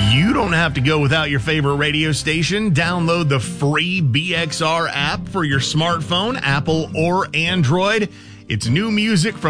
You don't have to go without your favorite radio station. Download the free BXR app for your smartphone, Apple or Android. It's new music from